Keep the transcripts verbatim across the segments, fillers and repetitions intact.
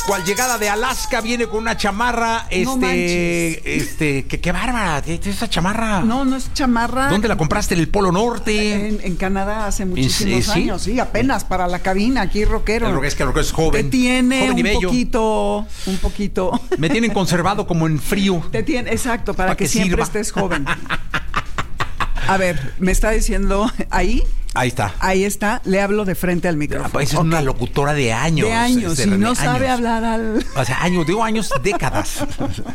Cual llegada de Alaska, viene con una chamarra, este, No manches. este, que qué bárbara, ¿qué es esa chamarra? No, no es chamarra. ¿Dónde la compraste? ¿En el Polo Norte? En, en Canadá hace muchísimos ¿sí? años, sí, apenas para la cabina, aquí rockero. El rock es que el rock es joven. Te tiene joven y un bello. poquito, un poquito. Me tienen conservado como en frío. Te tiene, exacto, para Pa' que, que siempre sirva. estés joven. A ver, me está diciendo ahí. Ahí está. Ahí está, le hablo de frente al micrófono. Esa es Ok. una locutora de años. De años, este, y René, no sabe años. hablar al... O sea, años, digo años, décadas.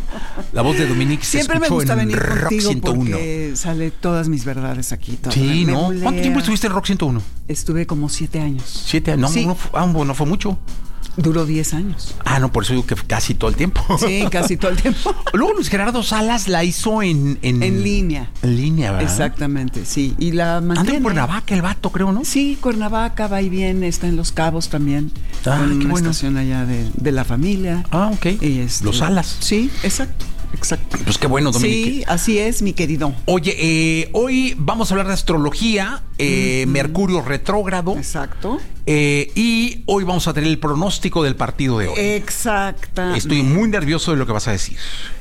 La voz de Dominique se Siempre me escuchó gusta en venir Rock contigo ciento uno. porque sale todas mis verdades aquí. Todas. Sí, Me ¿no? bulea. ¿Cuánto tiempo estuviste en Rock ciento uno? Estuve como siete años. Siete años. No, Sí. no, fu- ah, no fue mucho. Duró diez años. Ah, no, por eso digo que casi todo el tiempo. Sí, casi todo el tiempo. Luego Luis Gerardo Salas la hizo en... En, En línea. En línea, ¿verdad? Exactamente, sí. Y la Anda mantiene. en Cuernavaca el vato, creo, ¿no? Sí, Cuernavaca va y viene, está en Los Cabos también. Ah, con qué una bueno. estación allá de, de la familia. Ah, ok. Y este- Los Salas. Sí, exacto, exacto. Pues qué bueno, Dominique. Sí, así es, mi querido. Oye, eh, hoy vamos a hablar de astrología, eh, Mercurio retrógrado, Exacto. eh, y hoy vamos a tener el pronóstico del partido de hoy. Exacta. Estoy muy nervioso de lo que vas a decir.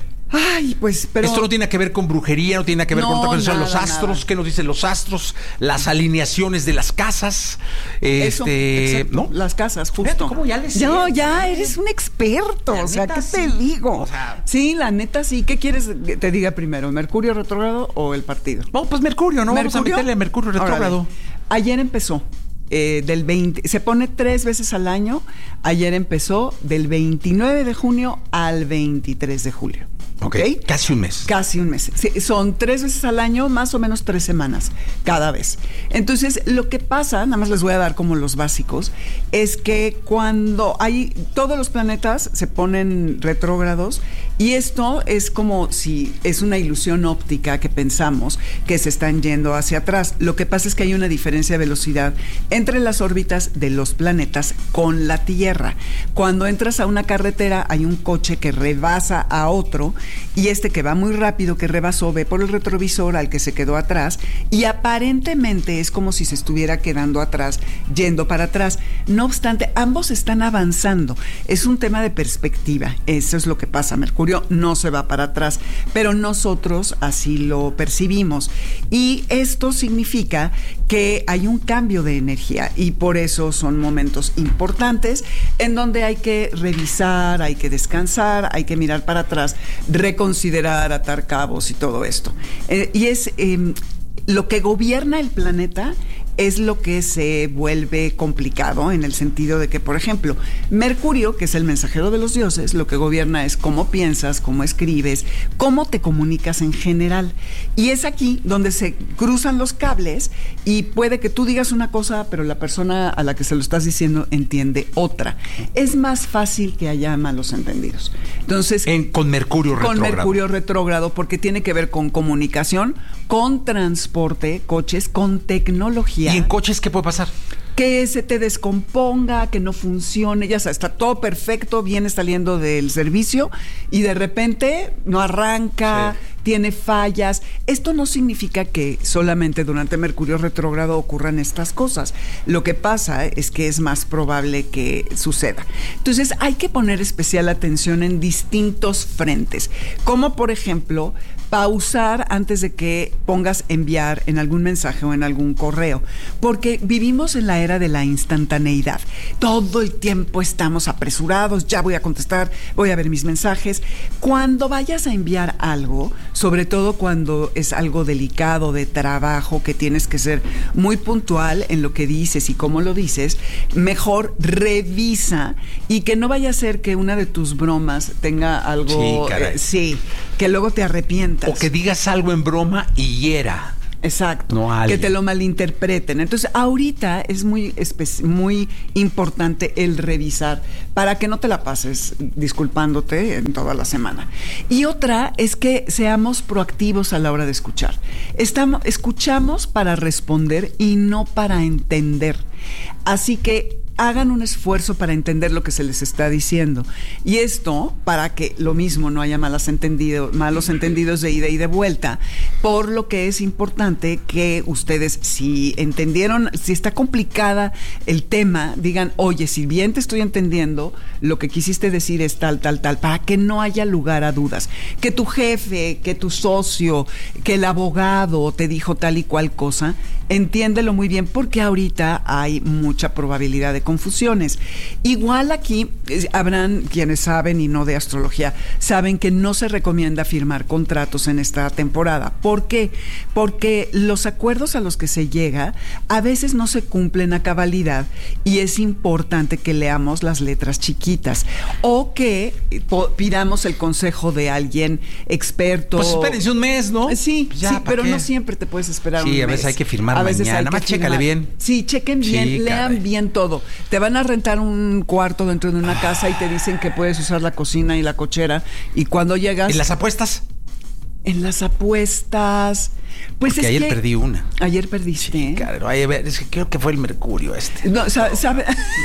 Ay, pues, pero... Esto no tiene que ver con brujería, no tiene que ver No, con otra cosa. Son los nada, astros, nada. ¿qué nos dicen los astros? Las alineaciones de las casas. Eso, Este, exacto, ¿no? las casas, justo. Fíjate cómo ya le sé. No, ya eres un experto. La o sea, neta, ¿qué te sí. digo? O sea- sí, la neta sí. ¿Qué quieres que te diga primero? ¿Mercurio retrógrado o el partido? No, pues Mercurio, ¿no? Vamos a ¿Mercurio? meterle a Mercurio retrógrado. Órale. Ayer empezó. eh, del veinte, se pone tres veces al año. Ayer empezó del veintinueve de junio al veintitrés de julio. Ok, ¿Ok? casi un mes. Casi un mes. Sí, son tres veces al año, más o menos tres semanas cada vez. Entonces, lo que pasa, nada más les voy a dar como los básicos, es que cuando hay, todos los planetas se ponen retrógrados y esto es como si es una ilusión óptica que pensamos que se están yendo hacia atrás. Lo que pasa es que hay una diferencia de velocidad entre las órbitas de los planetas con la Tierra. Cuando entras a una carretera hay un coche que rebasa a otro y este que va muy rápido, que rebasó, ve por el retrovisor al que se quedó atrás y aparentemente es como si se estuviera quedando atrás, yendo para atrás. No obstante, ambos están avanzando. Es un tema de perspectiva. Eso es lo que pasa. Mercurio no se va para atrás, pero nosotros así lo percibimos. Y esto significa que hay un cambio de energía y por eso son momentos importantes en donde hay que revisar, hay que descansar, hay que mirar para atrás, reconsiderar, atar cabos y todo esto. Eh, y es eh, lo que gobierna el planeta es lo que se vuelve complicado en el sentido de que, por ejemplo, Mercurio, que es el mensajero de los dioses, lo que gobierna es cómo piensas, cómo escribes, cómo te comunicas en general. Y es aquí donde se cruzan los cables y puede que tú digas una cosa, pero la persona a la que se lo estás diciendo entiende otra. Es más fácil que haya malos entendidos. Entonces, En- con Mercurio con retrógrado. Mercurio retrógrado, porque tiene que ver con comunicación, con transporte, coches, con tecnología. ¿Y en coches qué puede pasar? Que se te descomponga, que no funcione, ya sabes, está todo perfecto, viene saliendo del servicio y de repente no arranca, Sí. tiene fallas. Esto no significa que solamente durante Mercurio retrógrado ocurran estas cosas. Lo que pasa es que es más probable que suceda. Entonces hay que poner especial atención en distintos frentes, como por ejemplo pausar antes de que pongas enviar en algún mensaje o en algún correo, porque vivimos en la era de la instantaneidad. Todo el tiempo estamos apresurados, ya voy a contestar, voy a ver mis mensajes. Cuando vayas a enviar algo, sobre todo cuando es algo delicado de trabajo, que tienes que ser muy puntual en lo que dices y cómo lo dices, mejor revisa y que no vaya a ser que una de tus bromas tenga algo, Sí, caray. eh, sí, que luego te arrepientas. O que digas algo en broma y hiera. Exacto, No a que alguien. te lo malinterpreten. Entonces, ahorita es muy, espe- muy importante el revisar para que no te la pases disculpándote en toda la semana. Y otra es que seamos proactivos a la hora de escuchar. Estamos, escuchamos para responder y no para entender. Así que hagan un esfuerzo para entender lo que se les está diciendo. Y esto, para que lo mismo no haya malos entendidos, malos entendidos de ida y de vuelta, por lo que es importante que ustedes, si entendieron, si está complicada el tema, digan, oye, si bien te estoy entendiendo, lo que quisiste decir es tal, tal, tal, para que no haya lugar a dudas. Que tu jefe, que tu socio, que el abogado te dijo tal y cual cosa, entiéndelo muy bien, porque ahorita hay mucha probabilidad de confusiones. Igual aquí eh, habrán quienes saben y no de astrología, saben que no se recomienda firmar contratos en esta temporada. ¿Por qué? Porque los acuerdos a los que se llega a veces no se cumplen a cabalidad y es importante que leamos las letras chiquitas o que eh, pidamos el consejo de alguien experto. Pues espérense un mes, ¿no? Sí, pues ya, sí, pero qué? no siempre te puedes esperar sí, un mes. Sí, a veces hay que firmar a veces mañana. hay Nada más que chécale firmar. bien. Sí, chequen bien, Sí, lean caray. bien todo. Te van a rentar un cuarto dentro de una casa y te dicen que puedes usar la cocina y la cochera. Y cuando llegas... ¿Y las apuestas? En las apuestas... Pues Porque es ayer que perdí una. Ayer perdiste. Sí, claro. Ay, a ver, es que creo que fue el Mercurio este. No, sabe... sabe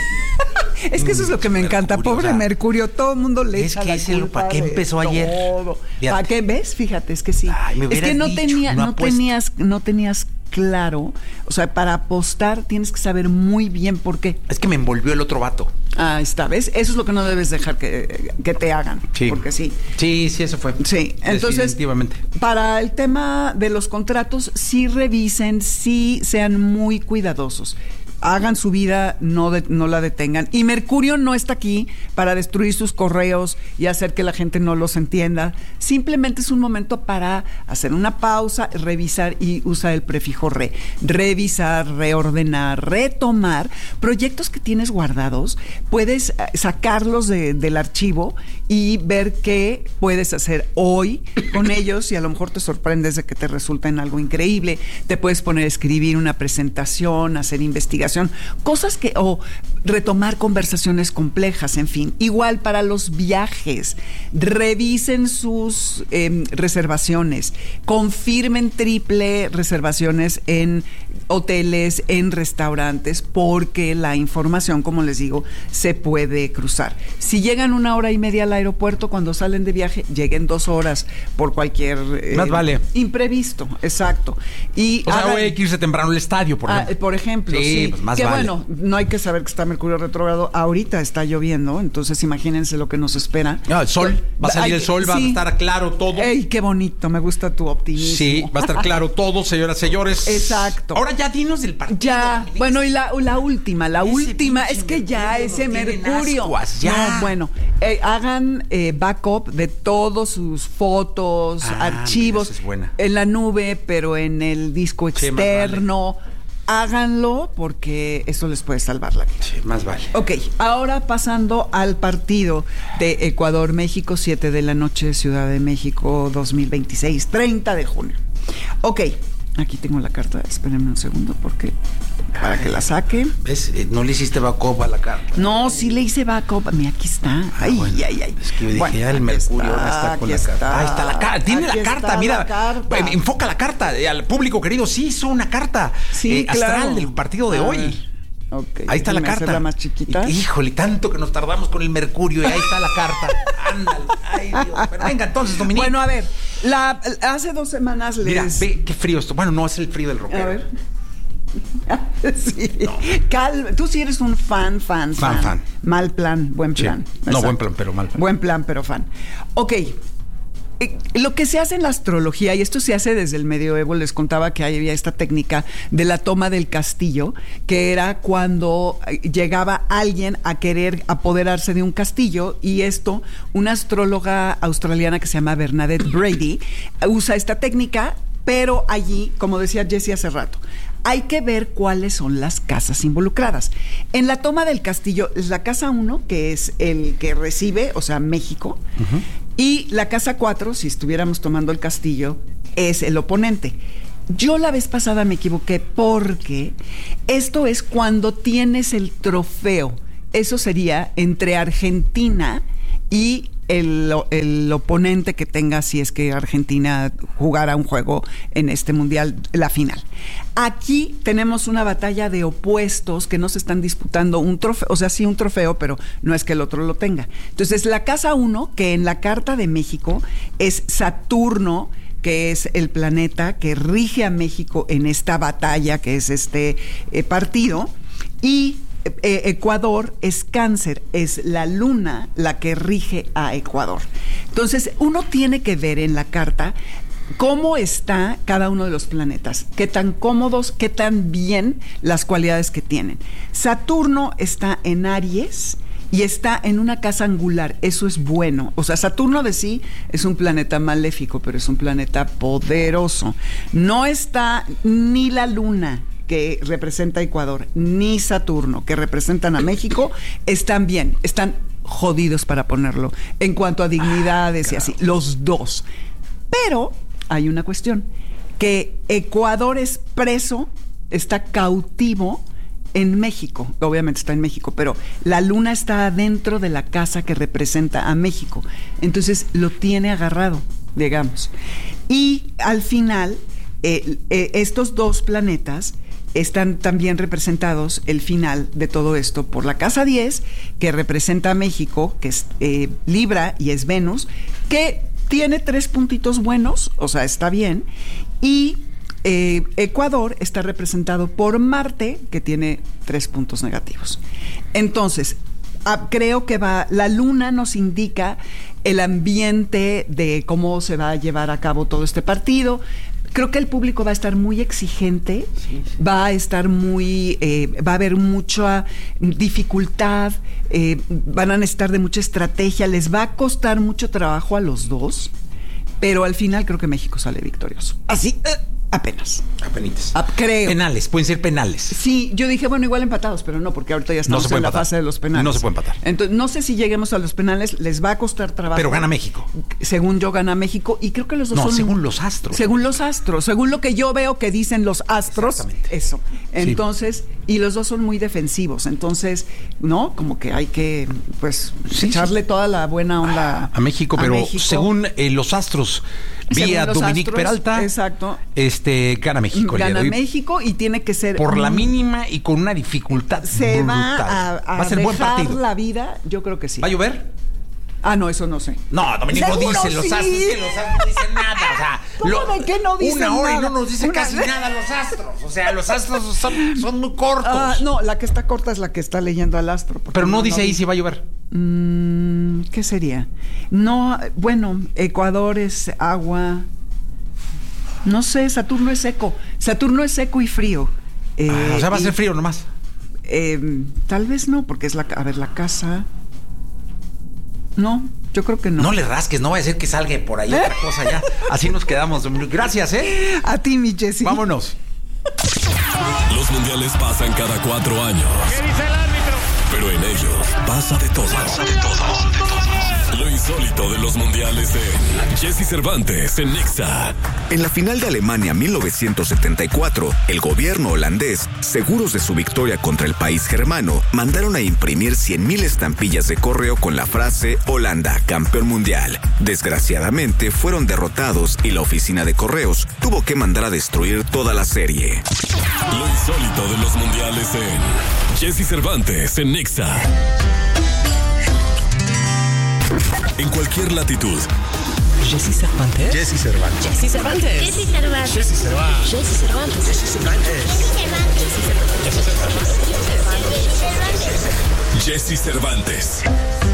es que eso es lo que me encanta. Mercurio, Pobre o sea, Mercurio, todo el mundo le es echa que la ese lo- culpa ¿para qué de empezó ayer? todo. Fíjate. ¿Para qué ves? Fíjate, es que sí. Ay, me es que hubieras no dicho, tenía, no no apuesto. tenías, no tenías claro. O sea, para apostar tienes que saber muy bien por qué. Es que me envolvió el otro vato. Ah, está, ¿ves? Eso es lo que no debes dejar que, que te hagan. Sí. Porque sí. Sí, sí, eso fue. Sí, entonces, definitivamente. para el tema de los contratos, sí revisen, sí sean muy cuidadosos. Hagan su vida, no, de, no la detengan. Y Mercurio no está aquí para destruir sus correos y hacer que la gente no los entienda. Simplemente es un momento para hacer una pausa, revisar y usar el prefijo re. Revisar, reordenar, retomar. Proyectos que tienes guardados, puedes sacarlos de, del archivo y ver qué puedes hacer hoy con ellos y a lo mejor te sorprendes de que te resulta en algo increíble. Te puedes poner a escribir una presentación, hacer investigación, cosas que, o retomar conversaciones complejas, en fin. Igual para los viajes, revisen sus eh, reservaciones, confirmen triple reservaciones en hoteles, en restaurantes, porque la información, como les digo, se puede cruzar. Si llegan una hora y media al aeropuerto, cuando salen de viaje, lleguen dos horas por cualquier eh, Más vale. imprevisto, exacto. Y O sea, hagan- hay que irse temprano al estadio, por Ah, ejemplo. por ejemplo, Sí, sí. pues más que vale. bueno, no hay que saber que está Mercurio retrógrado. Ahorita está lloviendo, entonces imagínense lo que nos espera. Ah, el sol, va a salir Ay, el sol, va sí. a estar claro todo. ¡Ey, qué bonito! Me gusta tu optimismo. Sí, va a estar claro todo, señoras y señores. Exacto. Ahora ya dinos del partido. Ya, bueno, y la, la última, la Ese última, pinche es que ya Mercurio ese nos tiene Mercurio. ascuas, ya. No, bueno, eh, hagan eh, backup de todos sus fotos, Ah, archivos mira, esa es buena. en la nube, pero en el disco Sí, más externo. Háganlo porque eso les puede salvar la vida. Sí, más vale. Ok, ahora pasando al partido de Ecuador-México, siete de la noche, Ciudad de México, dos mil veintiséis, treinta de junio. Ok, aquí tengo la carta, espérenme un segundo porque para que la saque. ¿Ves? Eh, no le hiciste backup a la carta. No, sí le hice backup, mira, aquí está. Ay, bueno. ay, ay. Es que yo dije, Bueno, ya el aquí Mercurio está, ahora está con aquí la carta. está. Ahí está la carta. Tiene Aquí la carta, está mira. la carta. Eh, Enfoca la carta eh, al público querido. Sí, hizo una carta Sí, eh, claro. astral del partido de A hoy. ver, ok, Ahí está la déjame carta. hacerla más chiquita. Y- híjole, tanto que nos tardamos con el Mercurio y ahí está la carta. Ándale. Ay, Dios. Pero venga, entonces, Dominique. Bueno, a ver, la, hace dos semanas les... Mira, ve qué frío esto. Bueno, no es el frío del rockero. A ver. Sí. Calma. Tú sí eres un fan, fan, fan. Fan, fan. Mal plan, buen Sí. plan. No, Exacto. buen plan, pero mal plan. Buen plan, pero fan. Ok. Eh, Lo que se hace en la astrología, y esto se hace desde el medioevo, les contaba que había esta técnica de la toma del castillo, que era cuando eh, llegaba alguien a querer apoderarse de un castillo, y esto, una astróloga australiana que se llama Bernadette Brady, usa esta técnica, pero allí, como decía Jessie hace rato, hay que ver cuáles son las casas involucradas. En la toma del castillo es la casa uno, que es el que recibe, o sea, México, uh-huh. Y la casa cuatro, si estuviéramos tomando el castillo, es el oponente. Yo la vez pasada me equivoqué porque esto es cuando tienes el trofeo. Eso sería entre Argentina y el, el oponente que tenga si es que Argentina jugara un juego en este mundial, la final. Aquí tenemos una batalla de opuestos que no se están disputando un trofeo, o sea, sí un trofeo, pero no es que el otro lo tenga. Entonces, la casa uno, que en la Carta de México es Saturno, que es el planeta que rige a México en esta batalla, que es este eh, partido, y eh, Ecuador es Cáncer, es la luna la que rige a Ecuador. Entonces, uno tiene que ver en la carta cómo está cada uno de los planetas, qué tan cómodos, qué tan bien las cualidades que tienen. Saturno está en Aries y está en una casa angular, eso es bueno. O sea, Saturno de sí es un planeta maléfico, pero es un planeta poderoso. No está ni la luna, que representa a Ecuador, ni Saturno, que representan a México, están bien, están jodidos, para ponerlo, en cuanto a dignidades ah, y así, los dos. Pero hay una cuestión, que Ecuador es preso, está cautivo en México, obviamente está en México, pero la luna está adentro de la casa que representa a México, entonces lo tiene agarrado, digamos. Y al final, eh, eh, estos dos planetas están también representados, el final de todo esto, por la casa diez, que representa a México, que es eh, Libra y es Venus, que tiene tres puntitos buenos, o sea, está bien, y eh, Ecuador está representado por Marte, que tiene tres puntos negativos. Entonces, ah, creo que va, la luna nos indica el ambiente de cómo se va a llevar a cabo todo este partido. Creo que el público va a estar muy exigente, sí, sí. va a estar muy, eh, va a haber mucha dificultad, eh, van a necesitar de mucha estrategia, les va a costar mucho trabajo a los dos, pero al final creo que México sale victorioso. Así, eh, apenas. Apenitas. A, creo. Penales, pueden ser penales. Sí, yo dije, bueno, igual empatados, pero no, porque ahorita ya estamos no en la empatar. fase de los penales. No se puede empatar. Entonces, no sé si lleguemos a los penales, les va a costar trabajo. Pero gana México. Según yo, gana México, y creo que los dos no, son... No, según los astros. Según los astros, según lo que yo veo que dicen los astros. Exactamente. Eso. Entonces, sí. Y los dos son muy defensivos, entonces, ¿no? Como que hay que, pues, sí, echarle sí. toda la buena onda a, a México, a pero México. según eh, los astros... Vía Dominique astros, Peralta, exacto. Este, gana México. Gana México y tiene que ser... Por un, la mínima y con una dificultad se brutal. va a, a, va a ser dejar buen partido. La vida, yo creo que sí. ¿Va a llover? Ah, no, eso no sé. No, Dominique no dice, sí. los astros, que los astros no dicen nada, o sea... ¿Cómo lo, de qué no dicen Una hora nada? y no nos dice una... casi nada los astros, o sea, los astros son, son muy cortos. Ah, no, la que está corta es la que está leyendo al astro. Pero no, no dice no ahí dice. si va a llover. Mm, ¿Qué sería? No, bueno, Ecuador es agua... No sé, Saturno es seco. Saturno es seco y frío. Eh, ah, o sea, va a ser y, frío nomás. Eh, tal vez no, porque es la... A ver, la casa... No, yo creo que no. No le rasques, no vaya a ser que salga por ahí otra cosa ya. Así nos quedamos. Gracias, ¿eh? A ti, mi Jessy. Vámonos. Los mundiales pasan cada cuatro años. ¿Qué dice el árbitro? Pero en ellos pasa de todo. Pasa de todo. De todo. Lo insólito de los mundiales en Jessy Cervantes en Nexa. En la final de Alemania mil novecientos setenta y cuatro, el gobierno holandés, seguros de su victoria contra el país germano, mandaron a imprimir cien mil estampillas de correo con la frase Holanda, campeón mundial. Desgraciadamente fueron derrotados y la oficina de correos tuvo que mandar a destruir toda la serie. Lo insólito de los mundiales en Jessy Cervantes en Nexa. En cualquier latitud. Jessy Cervantes. Jessy Cervantes. Jessy Cervantes. Jessy Cervantes. Jessy Cervantes. Jessy Cervantes. Jessy Cervantes. Jessy Cervantes.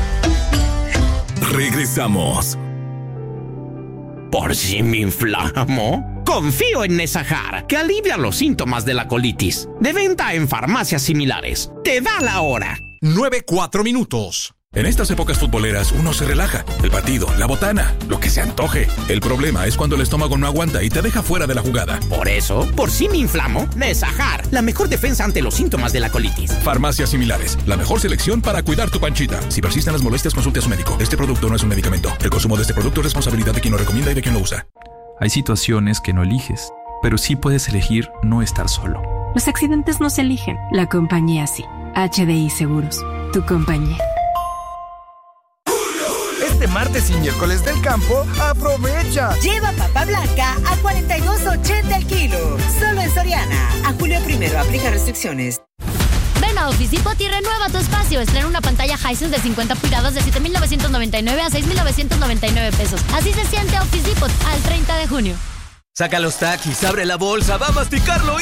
Regresamos. ¿Por si me inflamo? Confío en Nesajar, que alivia los síntomas de la colitis. De venta en farmacias similares. Te da la hora. nueve, cuatro minutos. En estas épocas futboleras uno se relaja. El partido, la botana, lo que se antoje. El problema es cuando el estómago no aguanta y te deja fuera de la jugada. Por eso, por si me inflamo, Nesajar, la mejor defensa ante los síntomas de la colitis. Farmacias similares, la mejor selección para cuidar tu panchita. Si persisten las molestias, consulte a su médico. Este producto no es un medicamento. El consumo de este producto es responsabilidad de quien lo recomienda y de quien lo usa. Hay situaciones que no eliges, pero sí puedes elegir no estar solo. Los accidentes no se eligen, la compañía sí. H D I Seguros, tu compañía. Este martes y miércoles del campo, aprovecha. Lleva papa blanca a cuarenta y dos ochenta el kilo. Solo en Soriana. A julio primero aplica restricciones. Ven a Office Depot y renueva tu espacio. Estrena una pantalla Hisense de cincuenta pulgadas de siete mil novecientos noventa y nueve a seis mil novecientos noventa y nueve pesos. Así se siente Office Depot al treinta de junio. Saca los taquis, abre la bolsa, va a masticarlo y...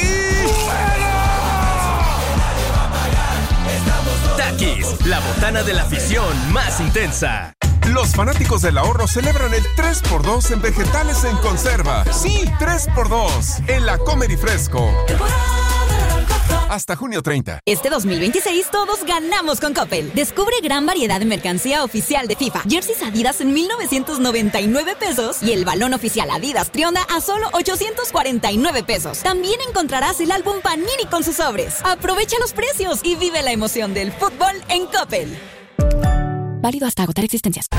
Takis, la botana de la afición más intensa. Los fanáticos del ahorro celebran el tres por dos en vegetales en conserva. Sí, tres por dos en la Comer y Fresco. Hasta junio treinta. Este dos mil veintiséis todos ganamos con Coppel. Descubre gran variedad de mercancía oficial de FIFA. Jerseys Adidas en mil novecientos noventa y nueve pesos y el balón oficial Adidas Trionda a solo ochocientos cuarenta y nueve pesos. También encontrarás el álbum Panini con sus sobres. Aprovecha los precios y vive la emoción del fútbol en Coppel. Válido hasta agotar existencias.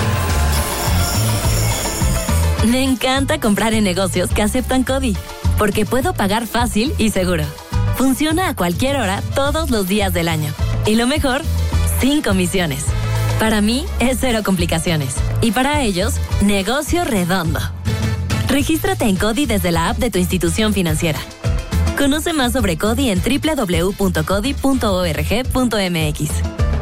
Me encanta comprar en negocios que aceptan CODI, porque puedo pagar fácil y seguro. Funciona a cualquier hora, todos los días del año. Y lo mejor, sin comisiones. Para mí, es cero complicaciones. Y para ellos, negocio redondo. Regístrate en CODI desde la app de tu institución financiera. Conoce más sobre CODI en doble u doble u doble u punto codi punto org punto m x.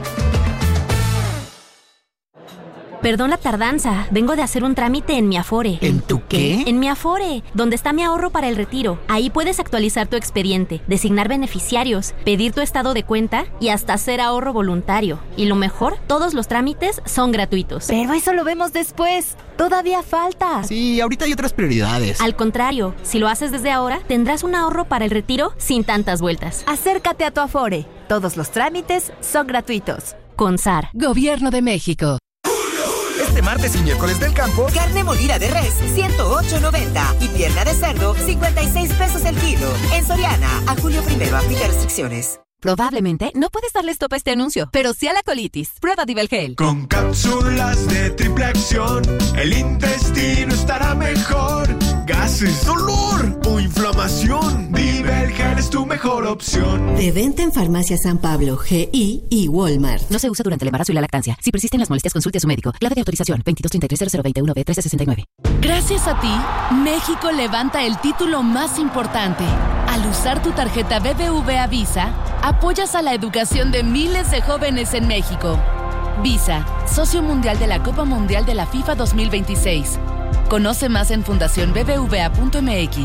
Perdón la tardanza, vengo de hacer un trámite en mi Afore. ¿En tu qué? En mi Afore, donde está mi ahorro para el retiro. Ahí puedes actualizar tu expediente, designar beneficiarios, pedir tu estado de cuenta y hasta hacer ahorro voluntario. Y lo mejor, todos los trámites son gratuitos. Pero eso lo vemos después. Todavía falta. Sí, ahorita hay otras prioridades. Al contrario, si lo haces desde ahora, tendrás un ahorro para el retiro sin tantas vueltas. Acércate a tu Afore. Todos los trámites son gratuitos. Con S A R. Gobierno de México. Este martes y miércoles del campo, carne molida de res, ciento ocho noventa y pierna de cerdo, cincuenta y seis pesos el kilo. En Soriana, a julio primero aplica restricciones. Probablemente no puedes darle stop a este anuncio, pero sí a la colitis. Prueba Divelgel. Con cápsulas de triple acción, el intestino estará mejor. Gases, dolor o inflamación. Divelgel es tu mejor opción. De venta en Farmacia San Pablo, G I y Walmart. No se usa durante el embarazo y la lactancia. Si persisten las molestias, consulte a su médico. Clave de autorización veintidós treinta y tres cero cero veintiuno B trece sesenta y nueve. Gracias a ti, México levanta el título más importante. Al usar tu tarjeta B B V A Visa, apoyas a la educación de miles de jóvenes en México. Visa, socio mundial de la Copa Mundial de la FIFA dos mil veintiséis. Conoce más en fundación b b v a punto m x.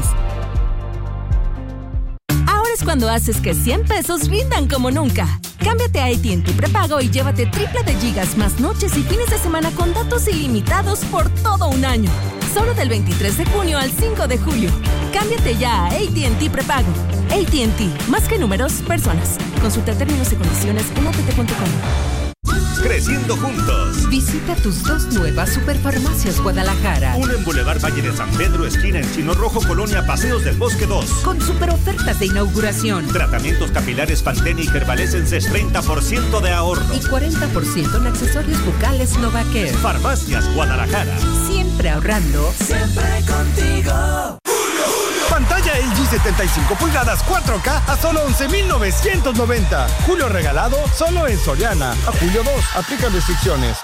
Ahora es cuando haces que cien pesos rindan como nunca. Cámbiate a A T and T prepago y llévate triple de gigas más noches y fines de semana con datos ilimitados por todo un año. Solo del veintitrés de junio al cinco de julio. Cámbiate ya a A T and T prepago. A T and T, más que números, personas. Consulta términos y condiciones en o t t punto com. Creciendo juntos. Visita tus dos nuevas Superfarmacias Guadalajara. Una en Boulevard Valle de San Pedro, esquina Encino Rojo, Colonia Paseos del Bosque dos. Con super ofertas de inauguración. Tratamientos capilares Pantene y Herbalesenses, treinta por ciento de ahorro. Y cuarenta por ciento en accesorios bucales Novacare. Farmacias Guadalajara. Siempre ahorrando. Siempre contigo. Pantalla L G setenta y cinco pulgadas cuatro K a solo once mil novecientos noventa. Julio regalado solo en Soriana. A julio dos, aplica restricciones.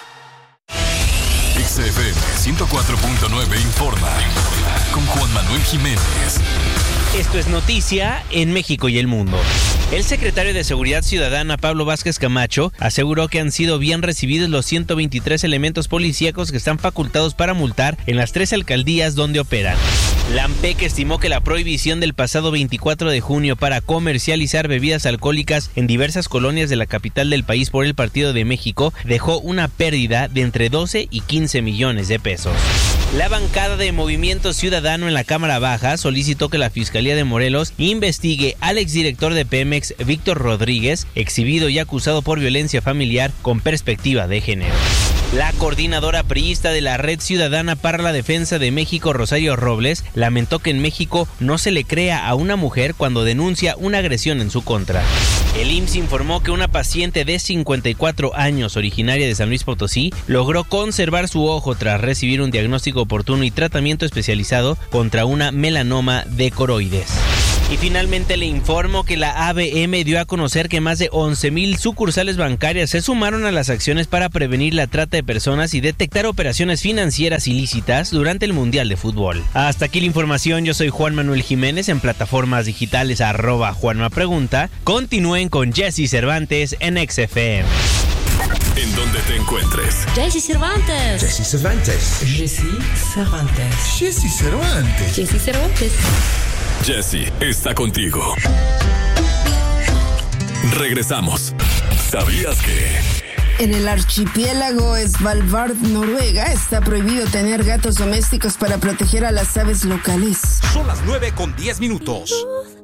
X F M ciento cuatro punto nueve informa con Juan Manuel Jiménez. Esto es noticia en México y el mundo. El secretario de Seguridad Ciudadana, Pablo Vázquez Camacho, aseguró que han sido bien recibidos los ciento veintitrés elementos policíacos que están facultados para multar en las tres alcaldías donde operan. La AMPEC estimó que la prohibición del pasado veinticuatro de junio para comercializar bebidas alcohólicas en diversas colonias de la capital del país por el Partido de México dejó una pérdida de entre doce y quince millones de pesos. La bancada de Movimiento Ciudadano en la Cámara Baja solicitó que la Fiscalía de Morelos investigue al exdirector de Pemex, Víctor Rodríguez, exhibido y acusado por violencia familiar con perspectiva de género. La coordinadora priista de la Red Ciudadana para la Defensa de México, Rosario Robles, lamentó que en México no se le crea a una mujer cuando denuncia una agresión en su contra. El I M S S informó que una paciente de cincuenta y cuatro años, originaria de San Luis Potosí, logró conservar su ojo tras recibir un diagnóstico oportuno y tratamiento especializado contra una melanoma de coroides. Y finalmente le informo que la A B M dio a conocer que más de once mil sucursales bancarias se sumaron a las acciones para prevenir la trata de personas y detectar operaciones financieras ilícitas durante el Mundial de Fútbol. Hasta aquí la información, yo soy Juan Manuel Jiménez, en plataformas digitales arroba Juanma Pregunta. Continúen con Jesse Cervantes en X F M. En donde te encuentres. Jesse Cervantes. Jesse Cervantes. Jesse Cervantes. Jesse Cervantes. Jesse Cervantes. Jesse está contigo. Regresamos. ¿Sabías que? En el archipiélago Svalbard, Noruega, está prohibido tener gatos domésticos para proteger a las aves locales. Son las nueve con diez minutos.